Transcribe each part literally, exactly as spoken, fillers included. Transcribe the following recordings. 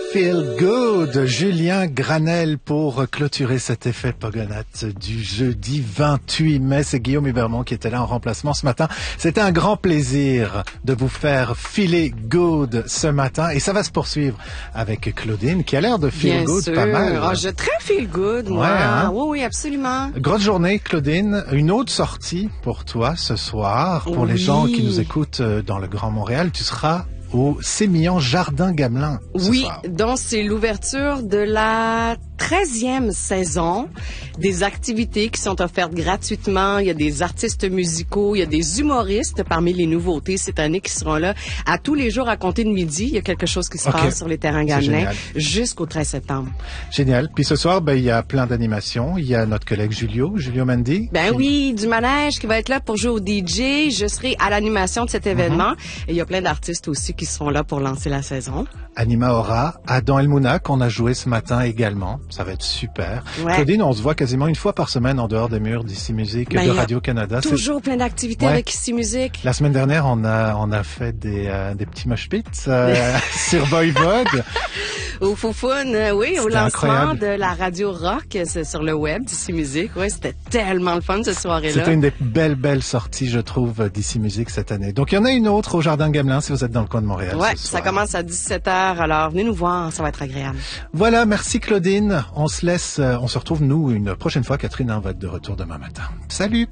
Feel Good, Julien Granel pour clôturer cet effet Pogonates du jeudi vingt-huit mai. C'est Guillaume Hubermont qui était là en remplacement ce matin. C'était un grand plaisir de vous faire filer good ce matin et ça va se poursuivre avec Claudine qui a l'air de feel Bien good sûr. pas mal. Oh, je très feel good, moi. Ouais, hein? Oui, oui, absolument. Grosse journée, Claudine. Une autre sortie pour toi ce soir. Pour oui. les gens qui nous écoutent dans le Grand Montréal, tu seras au Sémillon Jardin Gamelin. Oui, soir. donc c'est l'ouverture de la treizième saison des activités qui sont offertes gratuitement. Il y a des artistes musicaux, il y a des humoristes parmi les nouveautés cette année qui seront là à tous les jours à compter de midi. Il y a quelque chose qui se okay. passe sur les terrains Gamelin jusqu'au treize septembre. Génial. Puis ce soir, ben il y a plein d'animations. Il y a notre collègue Julio, Julio Mendy. Ben qui... oui, du manège qui va être là pour jouer au D J. Je serai à l'animation de cet événement. Mm-hmm. Et il y a plein d'artistes aussi qui seront là pour lancer la saison. Anima Aura, Adam Elmouna qu'on a joué ce matin également. Ça va être super. Ouais. Claudine, on se voit quasiment une fois par semaine en dehors des murs d'Ici Musique, ben, de Radio-Canada. Toujours C'est... plein d'activités ouais. avec Ici Musique. La semaine dernière, on a on a fait des euh, des petits mosh pits euh, sur Voivode. Au Foufoune, oui, c'était au lancement incroyable. de la radio rock sur le web d'Ici Musique. Oui, c'était tellement le fun cette soirée-là. C'était une des belles belles sorties, je trouve, d'Ici Musique cette année. Donc il y en a une autre au Jardin Gamelin si vous êtes dans le coin de Montréal. Ouais, ça commence à dix-sept heures. Alors venez nous voir, ça va être agréable. Voilà, merci Claudine. On se laisse, euh, on se retrouve nous une prochaine fois. Catherine on va être de retour demain matin. Salut.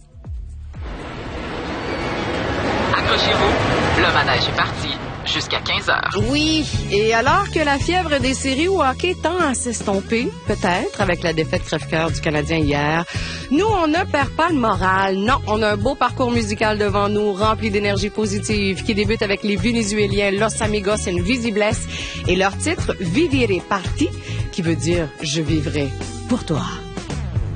Accrochez-vous, le manège est parti. Jusqu'à quinze heures. Oui, et alors que la fièvre des séries au hockey tend à s'estomper, peut-être, avec la défaite crève-cœur du Canadien hier, nous, on ne perd pas le moral. Non, on a un beau parcours musical devant nous, rempli d'énergie positive, qui débute avec les Vénézuéliens Los Amigos Invisibles et leur titre « Vivere Parti », qui veut dire « Je vivrai pour toi ».